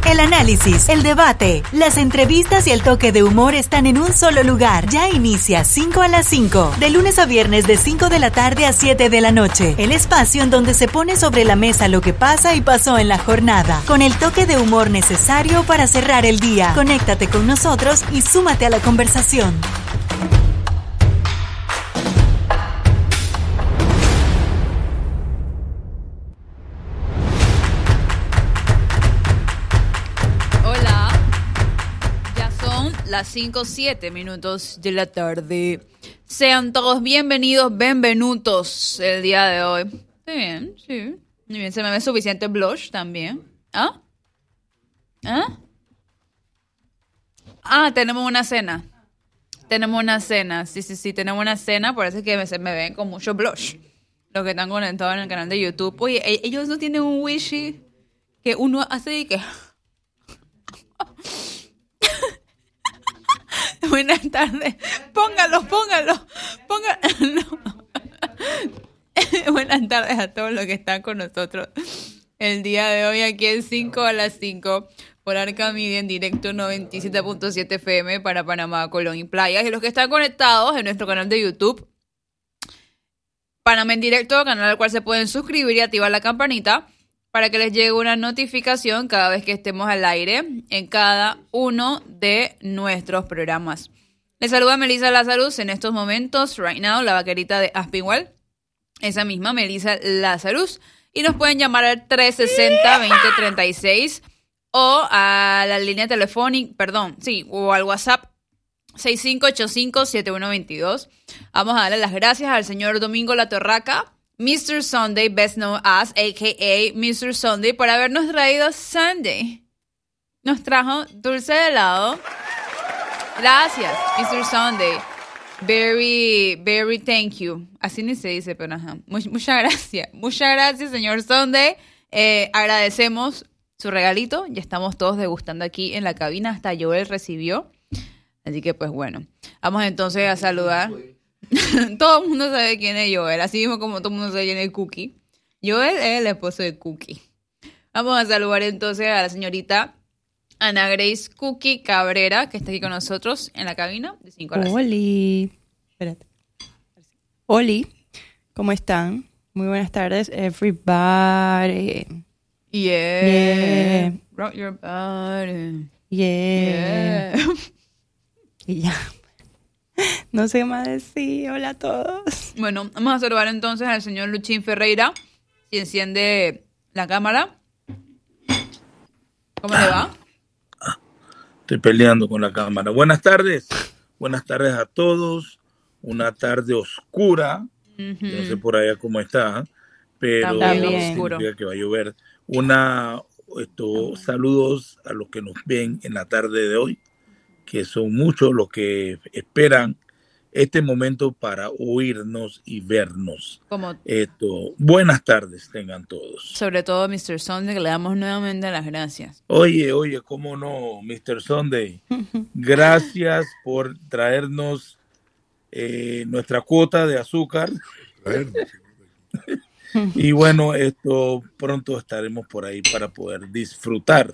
El análisis, el debate, las entrevistas y el toque de humor están en un solo lugar. Ya inicia 5 a las 5, de lunes a viernes de 5 de la tarde a 7 de la noche. El espacio en donde se pone sobre la mesa lo que pasa y pasó en la jornada, con el toque de humor necesario para cerrar el día. Conéctate con nosotros y súmate a la conversación. Las 5:07 de la tarde. Sean todos bienvenidos, benvenutos el día de hoy. Muy bien, sí. Muy bien, se me ve suficiente blush también. ¿Ah? Tenemos una cena. Sí, tenemos una cena, por eso es que se me ven con mucho blush. Los que están conectados en el canal de YouTube. Oye, ellos no tienen un wishy que uno hace y que... Buenas tardes. Póngalo. Buenas tardes a todos los que están con nosotros el día de hoy aquí en 5 a las 5 por Arca Media en directo 97.7 FM para Panamá, Colón y Playas. Y los que están conectados en nuestro canal de YouTube, Panamá en directo, canal al cual se pueden suscribir y activar la campanita para que les llegue una notificación cada vez que estemos al aire en cada uno de nuestros programas. Les saluda Melissa Lazarus en estos momentos, right now, la vaquerita de Aspinwall. Esa misma, Melissa Lazarus. Y nos pueden llamar al 360-2036 o a la línea telefónica, o al WhatsApp 6585-7122. Vamos a darle las gracias al señor Domingo La Torraca, Mr. Sunday, best known as, a.k.a. Mr. Sunday, por habernos traído Sunday. Nos trajo dulce de helado. Gracias, Mr. Sunday. Very thank you. Así ni se dice, pero ajá. Muchas gracias. Muchas gracias, señor Sunday. Agradecemos su regalito. Ya estamos todos degustando aquí en la cabina. Hasta Joel recibió. Así que, pues bueno. Vamos entonces a saludar. Todo el mundo sabe quién es Joel, así mismo como todo el mundo sabe quién es Cookie. Joel es el esposo de Cookie. Vamos a saludar entonces a la señorita Ana Grace Cookie Cabrera, que está aquí con nosotros en la cabina de 5 a las 5. Oli, ¿cómo están? Muy buenas tardes, everybody. Yeah. Rock your body. Yeah. Y ya. No sé qué más decir. Hola a todos. Bueno, vamos a saludar entonces al señor Luchín Ferreira. Si enciende la cámara. ¿Cómo le va? Estoy peleando con la cámara. Buenas tardes. Buenas tardes a todos. Una tarde oscura. Uh-huh. Yo no sé por allá cómo está, pero significa que va a llover. Saludos a los que nos ven en la tarde de hoy, que son muchos los que esperan este momento para oírnos y vernos. Buenas tardes tengan todos. Sobre todo Mr. Sunday, que le damos nuevamente las gracias. Oye, cómo no, Mr. Sunday. Gracias por traernos nuestra cuota de azúcar. Y bueno, pronto estaremos por ahí para poder disfrutar.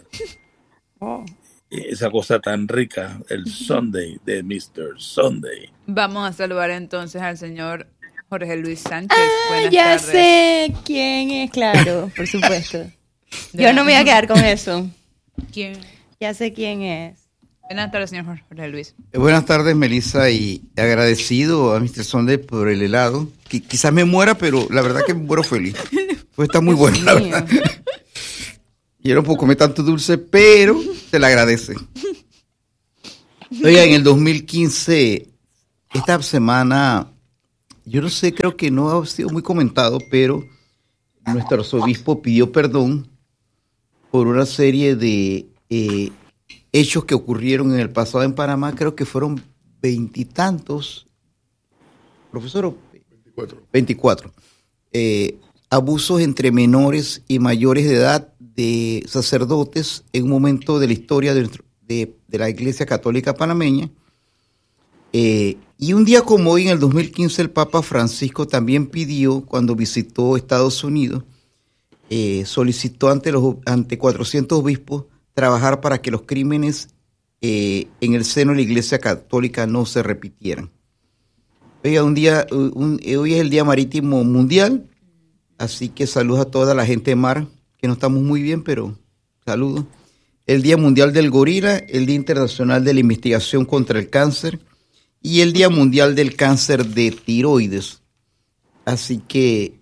Esa cosa tan rica, el Sunday de Mr. Sunday. Vamos a saludar entonces al señor Jorge Luis Sánchez. Buenas ya tardes. Sé quién es, claro, por supuesto. Yo no me voy a quedar con eso. ¿Quién? Ya sé quién es. Buenas tardes, señor Jorge Luis. Buenas tardes, Melissa, y agradecido a Mr. Sunday por el helado. Quizás me muera, pero la verdad que me muero feliz. Pues está muy bueno, la verdad. Yo no puedo comer tanto dulce, pero se le agradece. Oiga, en el 2015, esta semana, yo no sé, creo que no ha sido muy comentado, pero nuestro arzobispo pidió perdón por una serie de hechos que ocurrieron en el pasado en Panamá. Creo que fueron 20 y tantos, profesor. 24. Abusos entre menores y mayores de edad de sacerdotes en un momento de la historia de la Iglesia Católica Panameña. Y un día como hoy, en el 2015, el Papa Francisco también pidió, cuando visitó Estados Unidos, solicitó ante 400 obispos trabajar para que los crímenes en el seno de la Iglesia Católica no se repitieran. Oiga, hoy es el Día Marítimo Mundial, así que saludos a toda la gente de mar, que no estamos muy bien, pero saludos. El Día Mundial del Gorila, el Día Internacional de la Investigación contra el Cáncer y el Día Mundial del Cáncer de Tiroides. Así que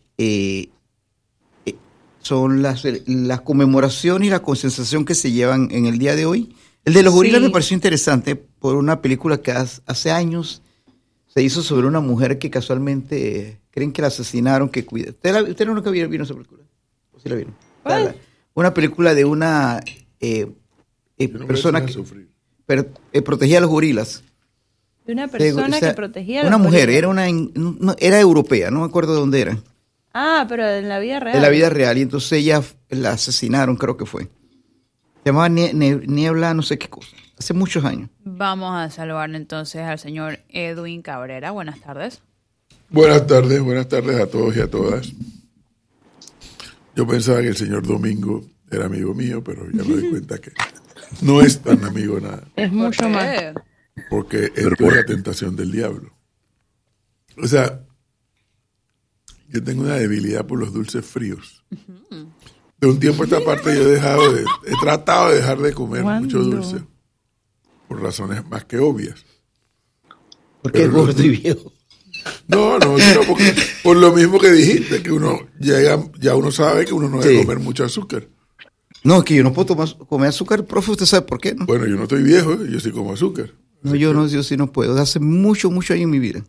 son las conmemoraciones y la concienciación que se llevan en el día de hoy. El de los gorilas me pareció interesante por una película que hace años se hizo sobre una mujer que casualmente creen que la asesinaron, que cuida. ¿Usted no nunca vieron esa película? ¿O sí la vieron? Una película de una persona que protegía a los gorilas. De una persona que protegía a los una mujer, gorilas. era europea, no me acuerdo de dónde era. Ah, pero en la vida real. De la vida real, y entonces ella la asesinaron, creo que fue. Se llamaba Niebla, no sé qué cosa. Hace muchos años. Vamos a saludar entonces al señor Edwin Cabrera. Buenas tardes. Buenas tardes a todos y a todas. Yo pensaba que el señor Domingo era amigo mío, pero ya me doy cuenta que no es tan amigo nada. Es mucho más. Porque esto es la tentación del diablo. O sea, yo tengo una debilidad por los dulces fríos. De un tiempo a esta parte yo he tratado de dejar de comer mucho dulce. Por razones más que obvias. Porque es gordo y viejo. No, sino porque por lo mismo que dijiste, que uno ya uno sabe que uno no debe comer mucho azúcar. No, es que yo no puedo comer azúcar, profe, ¿usted sabe por qué? ¿No? Bueno, yo no estoy viejo, yo sí como azúcar. No, yo sí no puedo. Hace mucho años en mi vida.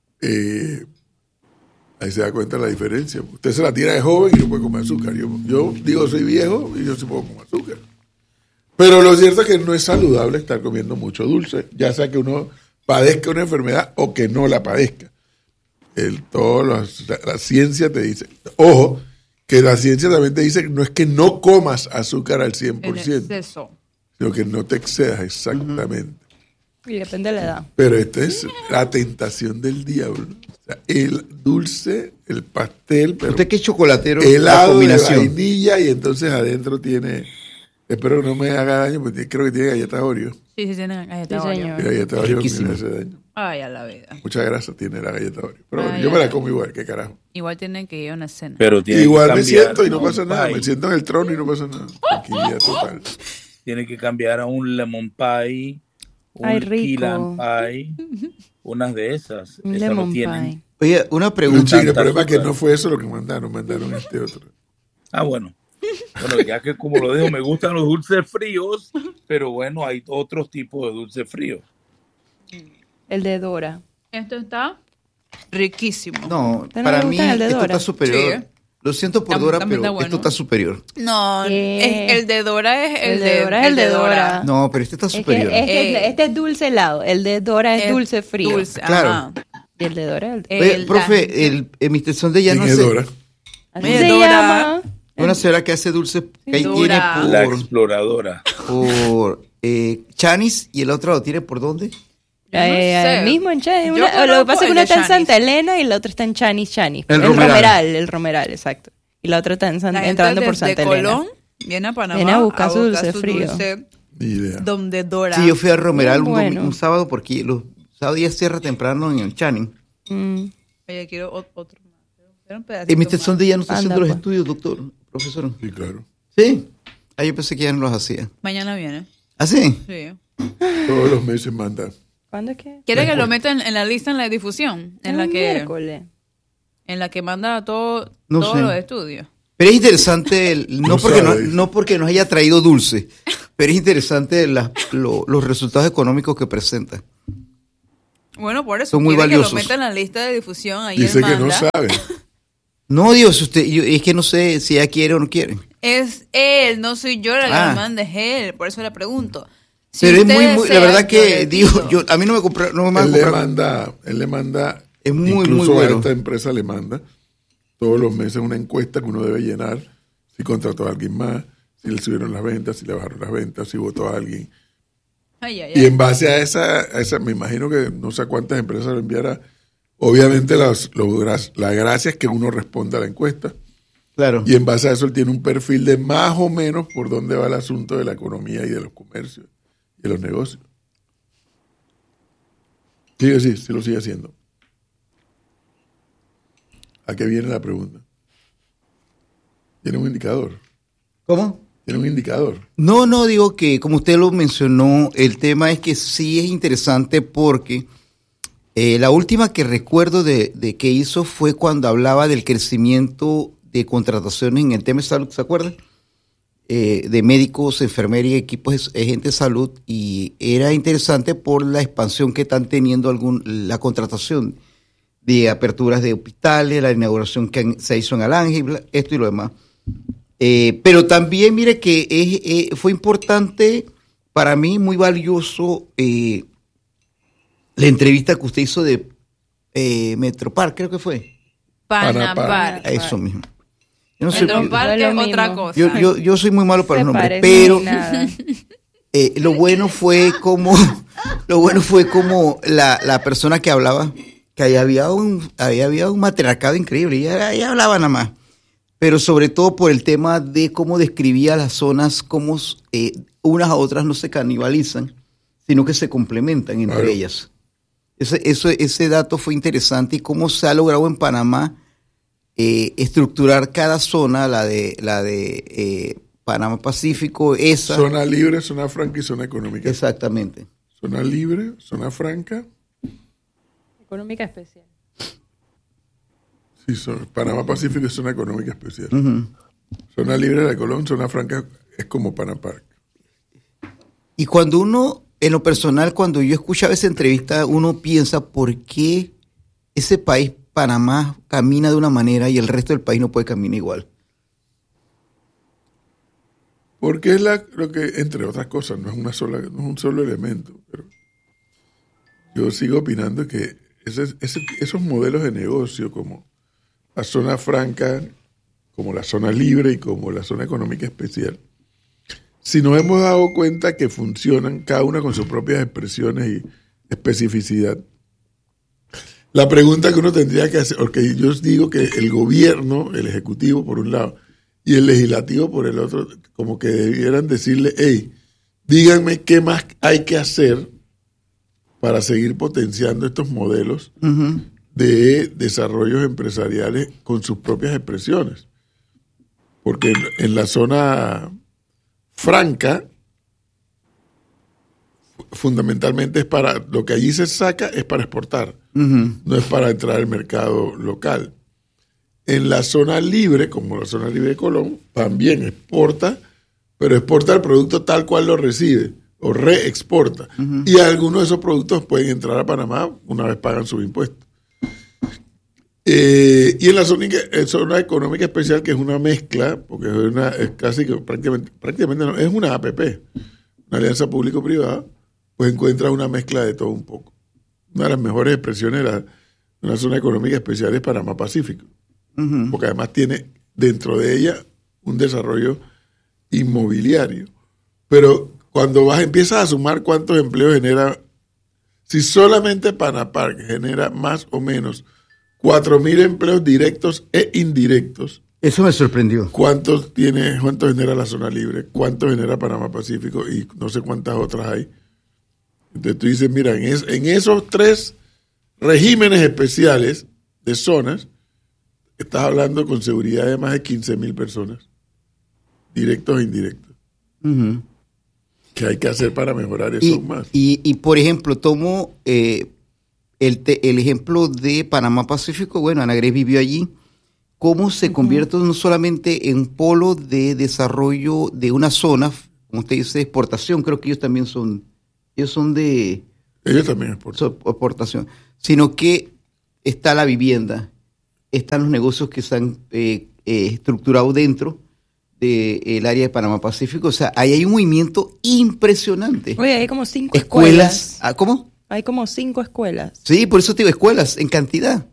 Ahí se da cuenta la diferencia. Usted se la tira de joven y no puede comer azúcar. Yo digo, soy viejo y yo sí puedo comer azúcar. Pero lo cierto es que no es saludable estar comiendo mucho dulce, ya sea que uno padezca una enfermedad o que no la padezca. La ciencia te dice, ojo, que la ciencia también te dice que no es que no comas azúcar al 100%, En exceso. sino que no te excedas exactamente. Y depende de la edad. Pero esta es la tentación del diablo. O sea, el dulce, el pastel, pero ¿usted qué chocolatero? helado de vainilla y entonces adentro tiene... Espero que no me haga daño, porque creo que tiene galletas Oreo. Sí, tiene galletas Sí, Oreo. señor. Y galletas Oreo me Riquísimo. hace daño. Ay, a la vida. Mucha grasa tiene la galleta Oreo. Pero bueno, Ay, yo me la ay. como igual, qué carajo. Igual tienen que ir a una cena. Pero tiene Igual que me cambiar, siento y no ¿no? pasa nada. Pie. Me siento en el trono y no pasa nada. Tranquilidad total. Tiene que cambiar a un lemon pie, un Ay, rico. key lime pie, unas de esas. Un Esas lemon no tienen. pie. Oye, una Pero pregunta. chico, el problema es que azúcar. no fue eso lo que mandaron este otro. Ah, bueno. Bueno, ya que como lo digo, me gustan los dulces fríos, pero bueno, hay otros tipos de dulces fríos. El de Dora. Esto está riquísimo. No, ¿Te no para le mí gusta el de esto Dora? está superior. Sí. Lo siento por También Dora, está pero bueno. esto está superior. No, ¿Qué? el de Dora es El de Dora es el de Dora. No, pero este está Es que superior. este es dulce helado. El de Dora es dulce frío. Dulce, Claro. ajá. Y el de Dora es el... Oye, profe, el Mr. Sunday ya ¿Quién no es sé. Dora? Así Oye, se Dora. llama. Una señora que hace dulce que ahí Dora. tiene La por exploradora. Chanis y el otro lo tiene por dónde. sé. El mismo en Chanis. Yo Lo que conozco pasa es que el una de está en Chanis. Santa Elena y la otra está en Chanis. El Romeral. El Romeral, exacto. Y la otra está en La gente entrando por desde Santa Colón Elena. viene a Panamá Viene a buscar su dulce su frío. dulce Ni idea. donde Dora. Sí, yo fui a Romeral Muy bueno. un sábado porque los sábados ya cierra temprano en el Channing. Oye, quiero otro más. Quiero un El pedacito Mr. más. Sunday ya no está Anda, haciendo los pues. estudios, doctor, profesor. Sí, claro. Sí. Ah, yo pensé que ya no los hacía. Mañana viene. ¿Ah, sí? Sí. Todos los meses manda. ¿Cuándo es que? ¿Quiere que lo meta en la lista en la difusión? En la Miércoles. que manda todos No sé. los estudios. Pero es interesante, No sabe. no porque nos haya traído dulce, pero es interesante los resultados económicos que presenta. Bueno, por eso Son muy quiere valiosos. que lo meta en la lista de difusión. Ahí Dice él que no manda. sabe. No, Dios, es que no sé si ella quiere o no quiere. Es él, no soy yo la que Ah. lo manda, es él. Por eso le pregunto. Si Pero es usted muy, la desea, verdad yo que, le digo, pido. a mí no me compró, no me van Él a le comprar. manda, Es muy, muy incluso bueno. a esta empresa le manda todos los meses una encuesta que uno debe llenar, si contrató a alguien más, si le subieron las ventas, si le bajaron las ventas, si votó a alguien. Ay, ay, Y ay. en base a esa, me imagino que no sé a cuántas empresas lo enviará. Obviamente la gracia es que uno responda a la encuesta. Claro. Y en base a eso él tiene un perfil de más o menos por dónde va el asunto de la economía y de los comercios y de los negocios. Sí lo sigue haciendo. ¿A qué viene la pregunta? ¿Tiene un indicador? ¿Cómo? ¿Tiene un indicador? No, digo que como usted lo mencionó, el tema es que sí es interesante porque la última que recuerdo de que hizo fue cuando hablaba del crecimiento de contrataciones en el tema de salud, ¿se acuerdan? De médicos, enfermería, equipos de gente de salud, y era interesante por la expansión que están teniendo la contratación de aperturas de hospitales, la inauguración que se hizo en Alange, esto y lo demás. Pero también, mire que fue importante para mí, muy valioso, la entrevista que usted hizo de Metropark, creo que fue. Panampark. Eso mismo. Yo no Metropark es otra cosa. Yo soy muy malo para los nombres, pero lo bueno fue como la persona que hablaba, que ahí había un matriarcado increíble, y ella hablaba nada más, pero sobre todo por el tema de cómo describía las zonas, cómo unas a otras no se canibalizan, sino que se complementan entre ellas. Ese dato fue interesante, y cómo se ha logrado en Panamá estructurar cada zona, la de Panamá Pacífico, esa. Zona libre, zona franca y zona económica. Exactamente. Zona libre, zona franca. Económica especial. Sí, Panamá Pacífico es zona económica especial. Uh-huh. Zona libre de Colón, zona franca es como Panampark. Y cuando uno, en lo personal, cuando yo escuchaba esa entrevista, uno piensa por qué ese país, Panamá, camina de una manera y el resto del país no puede caminar igual. Porque es lo que, entre otras cosas, no es un solo elemento. Pero yo sigo opinando que esos modelos de negocio, como la zona franca, como la zona libre y como la zona económica especial, si nos hemos dado cuenta que funcionan cada una con sus propias expresiones y especificidad, la pregunta que uno tendría que hacer, porque yo digo que el gobierno, el ejecutivo por un lado y el legislativo por el otro, como que debieran decirle, hey, díganme qué más hay que hacer para seguir potenciando estos modelos uh-huh. de desarrollos empresariales con sus propias expresiones. Porque en la zona franca, fundamentalmente es para, lo que allí se saca es para exportar, uh-huh. no es para entrar al mercado local. En la zona libre, como la zona libre de Colón, también exporta, pero exporta el producto tal cual lo recibe o reexporta. Uh-huh. Y algunos de esos productos pueden entrar a Panamá una vez pagan sus impuestos. Y en la zona económica especial, que es una mezcla, porque es casi que prácticamente no, es una APP, una alianza público-privada, pues encuentra una mezcla de todo un poco. Una de las mejores expresiones de una zona económica especial es Panamá Pacífico, uh-huh. porque además tiene dentro de ella un desarrollo inmobiliario. Pero cuando empiezas a sumar cuántos empleos genera, si solamente Panampark genera más o menos 4,000 empleos directos e indirectos. Eso me sorprendió. ¿Cuántos genera la zona libre? ¿Cuántos genera Panamá Pacífico? Y no sé cuántas otras hay. Entonces tú dices, mira, en esos 3 regímenes especiales de zonas, estás hablando con seguridad de más de 15,000 personas, directos e indirectos. Uh-huh. ¿Qué hay que hacer para mejorar eso más? Y por ejemplo, tomo el ejemplo de Panamá Pacífico. Bueno, Ana Grace vivió allí. ¿Cómo se uh-huh. convierte no solamente en polo de desarrollo de una zona, como usted dice, de exportación? Creo que ellos también son de... Ellos también exportación. Sino que está la vivienda, están los negocios que están estructurados dentro del área de Panamá Pacífico. O sea, ahí hay un movimiento impresionante. Oye, hay como 5 escuelas. ¿Cómo? Hay como 5 escuelas. Sí, por eso te digo escuelas, en cantidad.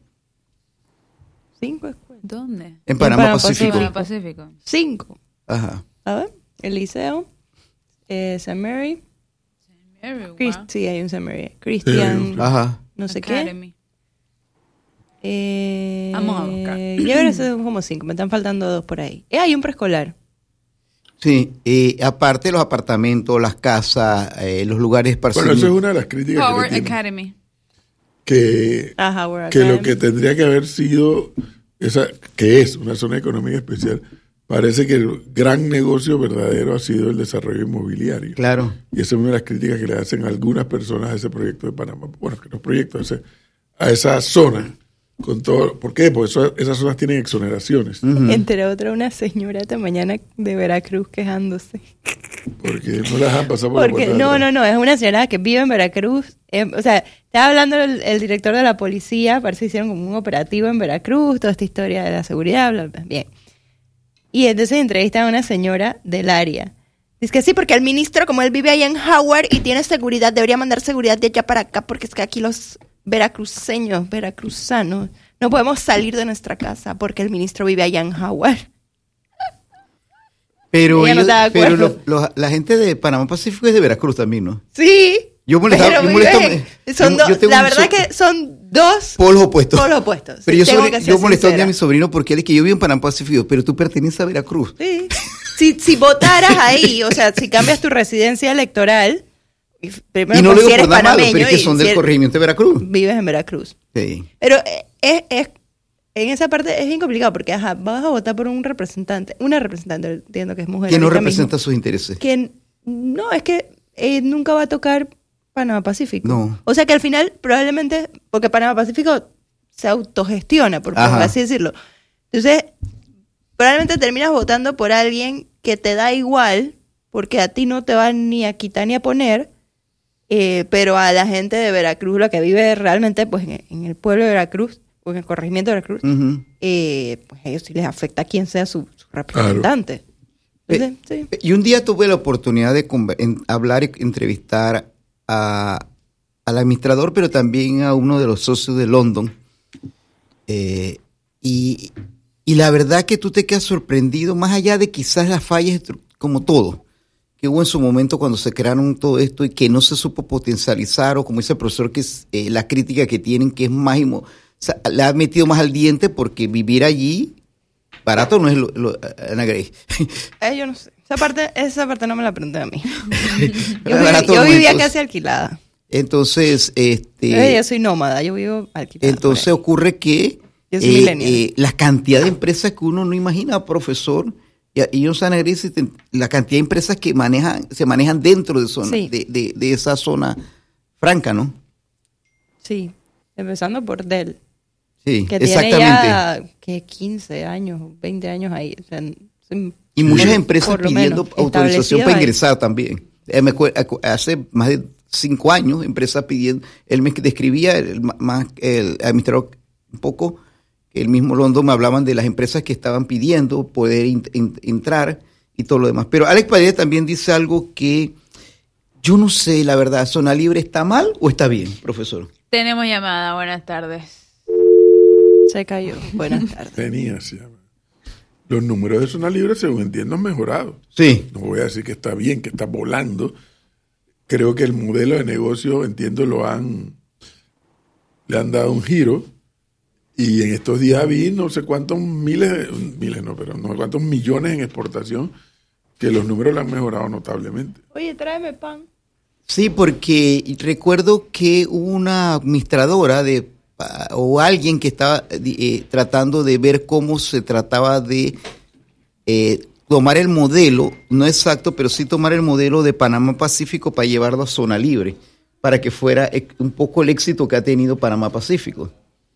5 escuelas. ¿Dónde? En Panamá Pacífico. Panamá Pacífico. 5. Ajá. A ver, el liceo, St. Mary. Wow. Sí, hay un St. Mary. Christian, ajá. no sé Academy. qué. Vamos a buscar. Yo creo que son como 5, me están faltando 2 por ahí. Hay un preescolar. Sí, aparte los apartamentos, las casas, los lugares para... Bueno, eso es una de las críticas Howard que le tienen. Academy. Que Howard que Academy. lo que tendría que haber sido, que es una zona económica especial, parece que el gran negocio verdadero ha sido el desarrollo inmobiliario. Claro. Y esa es una de las críticas que le hacen algunas personas a ese proyecto de Panamá. Bueno, que los proyectos, a esa zona. Con todo, ¿por qué? Porque esas zonas tienen exoneraciones. Entre otras, una señora esta mañana de Veracruz quejándose. Porque no las han pasado por la Porque puerta. no, es una señora que vive en Veracruz. O sea, estaba hablando el director de la policía, parece que hicieron como un operativo en Veracruz, toda esta historia de la seguridad, bla, bla, bien. Y entonces entrevistan a una señora del área. Dice que sí, porque el ministro, como él vive allá en Howard y tiene seguridad, debería mandar seguridad de allá para acá, porque es que aquí los veracruzanos, no podemos salir de nuestra casa porque el ministro vive allá en Howard. Pero, Ella no estaba de acuerdo. la gente de Panamá Pacífico es de Veracruz también, ¿no? Sí. Yo molestaba. La verdad que son dos polos opuestos. Pero yo molestaba un día a mi sobrino porque él es que yo vivo en Panamá Pacífico, pero tú perteneces a Veracruz. Sí. Si votaras ahí, o sea, si cambias tu residencia electoral, primero y no lo digo si eres por nada malo, panameño pero es que son del corregimiento de Veracruz. Vives en Veracruz. Sí. Pero en esa parte es bien complicado porque vas a votar por un representante, una representante, entiendo que es mujer. Que no representa sus intereses. Que no, es que nunca va a tocar Panamá Pacífico. No. O sea que al final probablemente, porque Panamá Pacífico se autogestiona, por así decirlo. Entonces, probablemente terminas votando por alguien que te da igual, porque a ti no te van ni a quitar ni a poner, pero a la gente de Veracruz, la que vive realmente pues en el pueblo de Veracruz, o en el corregimiento de Veracruz, pues a ellos sí les afecta a quien sea su representante. Claro. Entonces, sí. Y un día tuve la oportunidad de hablar y entrevistar al administrador, pero también a uno de los socios de London. Y la verdad que tú te quedas sorprendido, más allá de quizás las fallas, como todo, que hubo en su momento cuando se crearon todo esto y que no se supo potencializar, o como dice el profesor, que es la crítica que tienen, que es más, o sea, le ha metido más al diente porque vivir allí, barato no es Ana Grace. Yo no sé. Esa parte no me la pregunté a mí. Yo vivía casi alquilada. Entonces, yo soy nómada, yo vivo alquilada. Entonces ocurre que la cantidad de empresas que uno no imagina, profesor, y yo Ana Grace, la cantidad de empresas que se manejan dentro de zona, sí. de esa zona franca, ¿no? Sí, empezando por Dell. Sí, que exactamente. Tiene ya 15 años, 20 años ahí. O sea, y muchas empresas pidiendo autorización para ingresar ahí. También. Hace más de 5 años, empresas pidiendo, él me describía, el administrador un poco, el mismo London, me hablaban de las empresas que estaban pidiendo poder entrar y todo lo demás. Pero Alex Padilla también dice algo que yo no sé, la verdad, ¿Zona Libre está mal o está bien, profesor? Tenemos llamada, buenas tardes. Se cayó, buenas tardes. Los números de Zona Libre, según entiendo, han mejorado. Sí. No voy a decir que está bien, que está volando. Creo que el modelo de negocio, entiendo, le han dado un giro. Y en estos días vi no sé cuántos cuántos millones en exportación, que los números lo han mejorado notablemente. Oye, tráeme pan. Sí, porque recuerdo que una administradora o alguien que estaba tratando de ver cómo se trataba de tomar el modelo, no exacto, pero sí tomar el modelo de Panamá Pacífico para llevarlo a Zona Libre, para que fuera un poco el éxito que ha tenido Panamá Pacífico.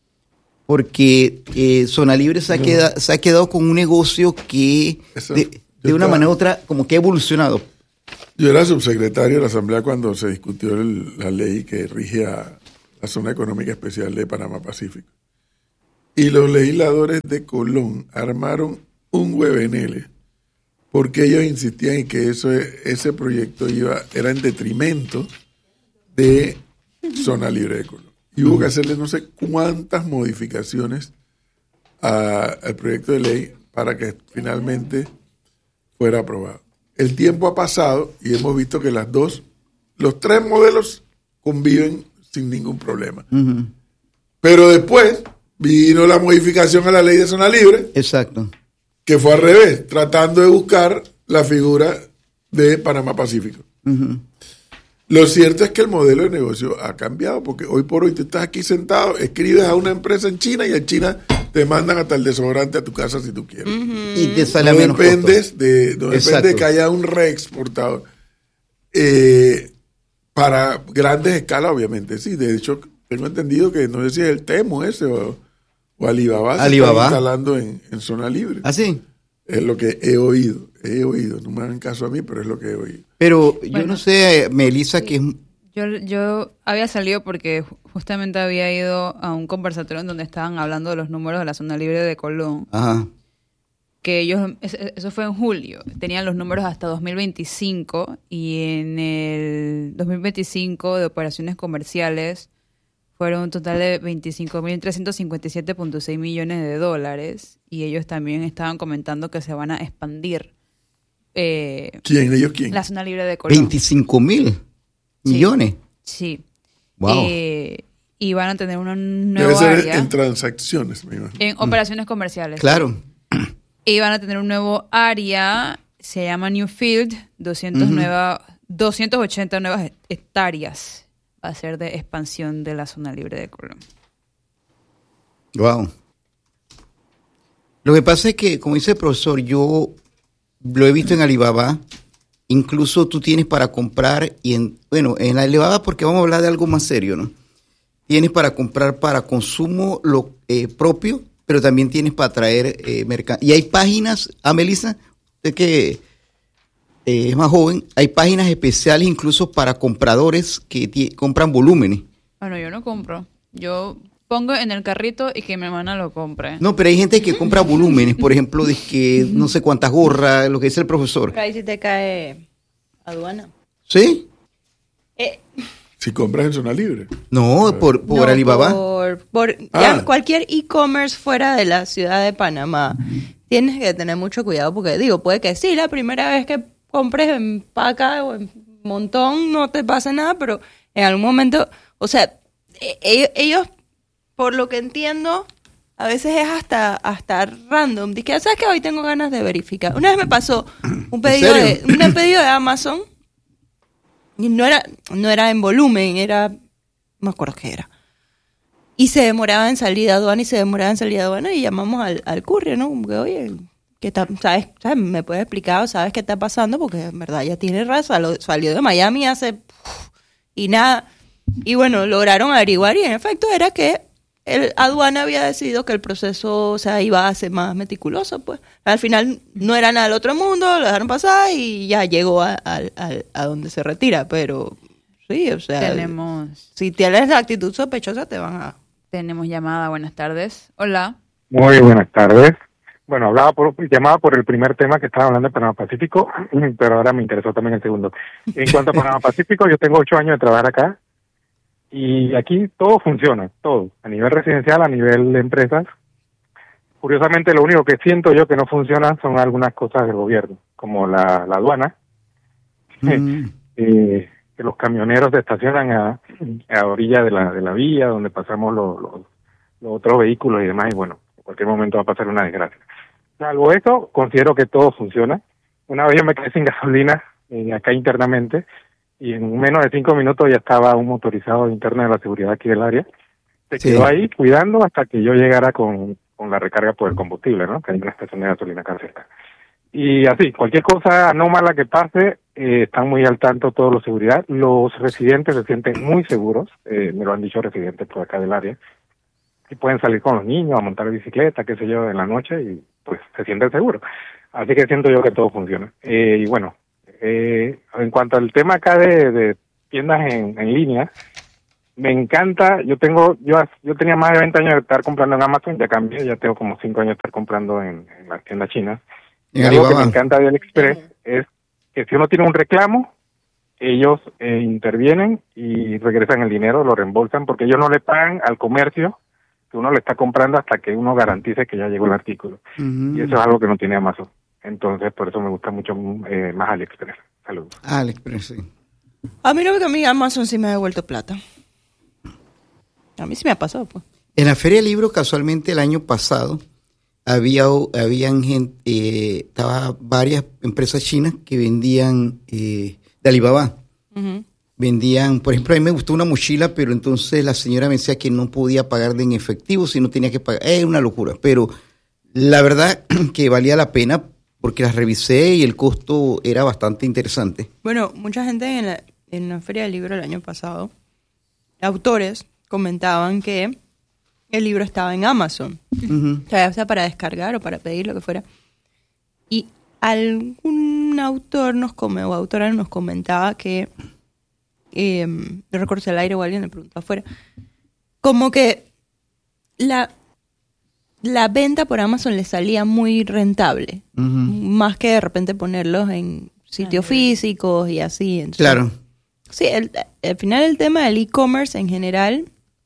Porque Zona Libre se ha quedado con un negocio que de una manera u otra como que ha evolucionado. Yo era subsecretario de la Asamblea cuando se discutió la ley que rige a la Zona Económica Especial de Panamá Pacífico. Y los legisladores de Colón armaron un huevenele porque ellos insistían en que ese proyecto era en detrimento de Zona Libre de Colón. Y hubo que hacerle no sé cuántas modificaciones al proyecto de ley para que finalmente fuera aprobado. El tiempo ha pasado y hemos visto que los 3 modelos conviven sin ningún problema. Uh-huh. Pero después vino la modificación a la ley de zona libre. Exacto. Que fue al revés, tratando de buscar la figura de Panamá Pacífico. Uh-huh. Lo cierto es que el modelo de negocio ha cambiado, porque hoy por hoy tú estás aquí sentado, escribes a una empresa en China y en China te mandan hasta el desodorante a tu casa si tú quieres. Uh-huh. Y te sale no menos dependes de que haya un reexportador. Para grandes escalas, obviamente, sí. De hecho, tengo entendido que no sé si es el Temu ese o Alibaba se está instalando en zona libre. ¿Ah, sí? Es lo que he oído. No me hagan caso a mí, pero es lo que he oído. Pero yo no sé, Melissa, sí, que es... Yo había salido porque justamente había ido a un conversatorio en donde estaban hablando de los números de la zona libre de Colón. Ajá. Que ellos, eso fue en julio, tenían los números hasta 2025 y en el 2025 de operaciones comerciales fueron un total de 25.357.6 millones de dólares y ellos también estaban comentando que se van a expandir. ¿Quién? ¿Ellos quién? La zona libre de Colón. 25.000 millones. Sí. Wow. Y van a tener una nueva área. En transacciones, me imagino. En operaciones comerciales. Claro. Y van a tener un nuevo área, se llama Newfield, 280 nuevas hectáreas. Va a ser de expansión de la zona libre de Colón. Wow. Lo que pasa es que, como dice el profesor, yo lo he visto en Alibaba. Incluso tú tienes para comprar, en Alibaba, porque vamos a hablar de algo más serio, ¿no? Tienes para comprar para consumo propio, pero también tienes para traer mercancía. Y hay páginas, Melissa, usted que es más joven, hay páginas especiales incluso para compradores que compran volúmenes. Bueno, yo no compro. Yo pongo en el carrito y que mi hermana lo compre. No, pero hay gente que compra volúmenes, por ejemplo, de que no sé cuántas gorras, lo que dice el profesor. Pero ahí sí te cae aduana. ¿Sí? Si compras en zona libre. No, por Alibaba. Ya cualquier e-commerce fuera de la ciudad de Panamá, tienes que tener mucho cuidado porque, puede que sí, la primera vez que compres en Paca o en Montón no te pasa nada, pero en algún momento, o sea, ellos, por lo que entiendo, a veces es hasta random. Dice, ¿sabes qué? Hoy tengo ganas de verificar. Una vez me pasó un pedido de Amazon y no era en volumen, no me acuerdo qué era. Y se demoraba en salida aduana y llamamos al courier, ¿no? Como que, oye, ¿sabes? ¿Me puedes explicar o sabes qué está pasando? Porque en verdad ya tiene raza, salió de Miami hace... y nada. Y bueno, lograron averiguar y en efecto era que el aduana había decidido que el proceso, iba a ser más meticuloso, pues. Al final no era nada del otro mundo, lo dejaron pasar y ya llegó a donde se retira, pero sí, si tienes la actitud sospechosa te van a... Tenemos llamada, buenas tardes. Hola. Muy buenas tardes. Bueno, llamaba por el primer tema que estaba hablando de Panamá Pacífico, pero ahora me interesó también el segundo. En cuanto a Panamá Pacífico, yo tengo 8 años de trabajar acá y aquí todo funciona, todo, a nivel residencial, a nivel de empresas. Curiosamente, lo único que siento yo que no funciona son algunas cosas del gobierno, como la aduana, que los camioneros se estacionan a orilla de la vía donde pasamos los otros vehículos y demás, y bueno, en cualquier momento va a pasar una desgracia. Salvo eso, considero que todo funciona. Una vez yo me quedé sin gasolina acá internamente, y en menos de 5 minutos ya estaba un motorizado interno de la seguridad aquí del área. Se quedó ahí cuidando hasta que yo llegara con la recarga por el combustible, ¿no? Que hay una estación de gasolina acá cerca. Y así, cualquier cosa anómala que pase, están muy al tanto todos los seguridad. Los residentes se sienten muy seguros, me lo han dicho residentes por acá del área. Y pueden salir con los niños a montar bicicleta, qué sé yo, en la noche y pues se sienten seguros. Así que siento yo que todo funciona. Y bueno, en cuanto al tema acá de tiendas en línea, me encanta. Yo tenía más de 20 años de estar comprando en Amazon, ya cambié, ya tengo como 5 años de estar comprando en las tiendas chinas. Y algo que me encanta de AliExpress es que si uno tiene un reclamo, ellos intervienen y regresan el dinero, lo reembolsan, porque ellos no le pagan al comercio que uno le está comprando hasta que uno garantice que ya llegó el artículo. Y eso es algo que no tiene Amazon. Entonces, por eso me gusta mucho más AliExpress. Saludos. AliExpress, sí. A mí no, porque a mí Amazon sí me ha devuelto plata. A mí sí me ha pasado, pues. En la Feria del Libro, casualmente, el año pasado, habían gente, estaba varias empresas chinas que vendían de Alibaba. Uh-huh. Vendían, por ejemplo, a mí me gustó una mochila, pero entonces la señora me decía que no podía pagar en efectivo, sino tenía que pagar. Es una locura, pero la verdad que valía la pena porque las revisé y el costo era bastante interesante. Bueno, mucha gente en la Feria del Libro el año pasado, autores comentaban que el libro estaba en Amazon, uh-huh. O sea, para descargar o para pedir, lo que fuera. Y algún autor o autora nos comentaba que, no recuerdo si al aire o alguien le preguntó afuera, como que la venta por Amazon le salía muy rentable, uh-huh. Más que de repente ponerlos en sitios físicos y así. Entonces, claro. Sí, al final el tema del e-commerce en general,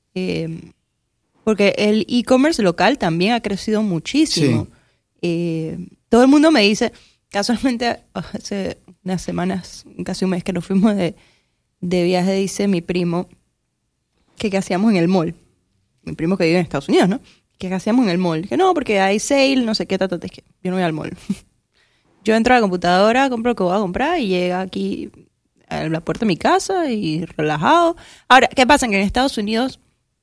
porque el e-commerce local también ha crecido muchísimo. Sí. Todo el mundo me dice, casualmente hace unas semanas, casi un mes que nos fuimos de viaje, dice mi primo, que qué hacíamos en el mall. Mi primo que vive en Estados Unidos, ¿no? ¿Qué hacíamos en el mall? Dije, no, porque hay sale, no sé qué, es que yo no voy al mall. Yo entro a la computadora, compro lo que voy a comprar y llega aquí a la puerta de mi casa y relajado. Ahora, ¿qué pasa? Que en Estados Unidos,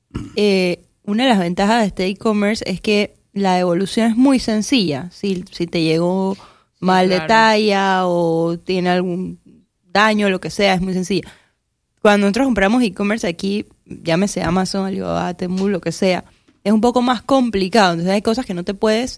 una de las ventajas de este e-commerce es que la devolución es muy sencilla. Si te llegó mal de talla o tiene algún daño, lo que sea, es muy sencilla. Cuando nosotros compramos e-commerce aquí, llámese Amazon, Alibaba, Temu, lo que sea, es un poco más complicado. Entonces hay cosas que no te puedes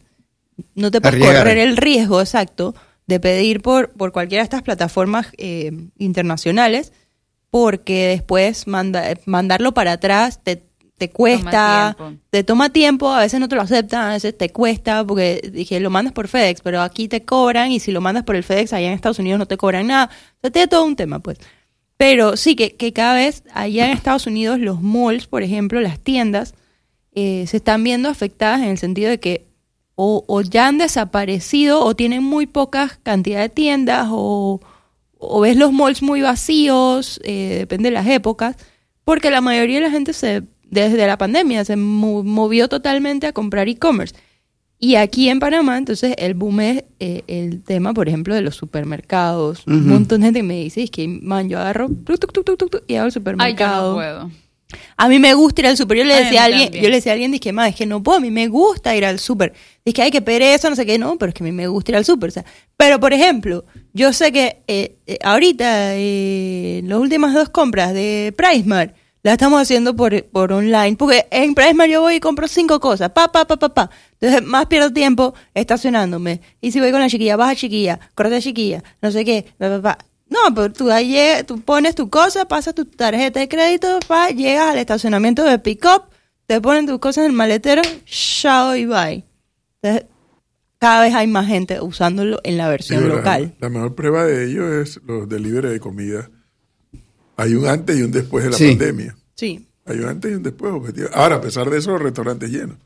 correr el riesgo, exacto, de pedir por cualquiera de estas plataformas internacionales, porque después mandarlo para atrás te cuesta, te toma tiempo, a veces no te lo aceptan, a veces te cuesta, porque dije, lo mandas por FedEx, pero aquí te cobran, y si lo mandas por el FedEx allá en Estados Unidos no te cobran nada. O sea, tiene todo un tema, pues. Pero sí, que cada vez allá en Estados Unidos los malls, por ejemplo, las tiendas, se están viendo afectadas en el sentido de que o ya han desaparecido o tienen muy poca cantidad de tiendas o ves los malls muy vacíos, depende de las épocas, porque la mayoría de la gente desde la pandemia se movió totalmente a comprar e-commerce. Y aquí en Panamá, entonces, el boom es el tema, por ejemplo, de los supermercados. Uh-huh. Un montón de gente me dice, es que, man, yo agarro y hago el supermercado. Ay, yo no puedo. A mí me gusta ir al súper. Yo le decía a alguien, dije, ma, es que no puedo, a mí me gusta ir al súper. Dije, ay, qué pereza, no sé qué, no, pero es que a mí me gusta ir al súper. O sea, pero, por ejemplo, yo sé que ahorita, las últimas 2 compras de PriceMart, las estamos haciendo por online, porque en PriceMart yo voy y compro 5 cosas, Entonces, más pierdo tiempo estacionándome. Y si voy con la chiquilla, baja chiquilla, corta chiquilla, no sé qué, No, pero tú pones tu cosa, pasas tu tarjeta de crédito, llegas al estacionamiento de pick-up, te ponen tus cosas en el maletero, chao y bye. Entonces, cada vez hay más gente usándolo en la versión local. La mejor prueba de ello es los delivery de comida. Hay un antes y un después de la pandemia. Sí. Hay un antes y un después, objetivo. Ahora, a pesar de eso, los restaurantes llenos.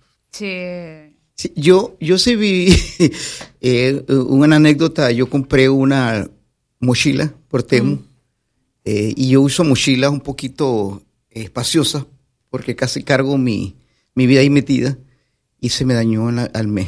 Sí. Yo sí vi una anécdota. Yo compré una mochila por Temu y yo uso mochilas un poquito espaciosas porque casi cargo mi vida ahí metida y se me dañó al mes.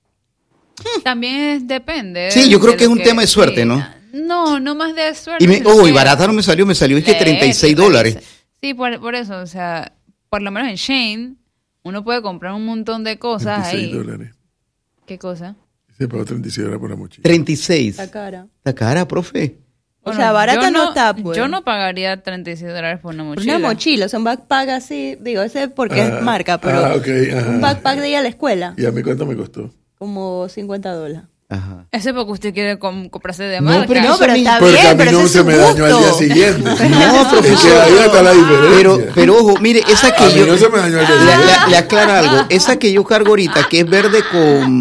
También depende. Sí, yo creo que es un tema de suerte, ¿no? No más de suerte. Y barata no me salió es que $36. Sí, por eso, o sea, por lo menos en Shein uno puede comprar un montón de cosas ahí. $36. ¿Qué cosa? Se pagó $36 por la mochila. 36. Está cara, profe. O sea, barata no está, pues. Yo no pagaría $36 por una mochila. Una mochila, o sea, un backpack así, digo, ese porque es marca, pero un backpack de ir a la escuela. ¿Y a mí cuánto me costó? Como $50. Ajá. Ese porque usted quiere comprarse de marca. Pero está porque bien, a mí pero no se me dañó al día siguiente. No, profesor. Ahí está la diferencia. Pero ojo, mire, esa que a mí no se me dañó al día siguiente. Le aclaro algo. Esa que yo cargo ahorita, que es verde con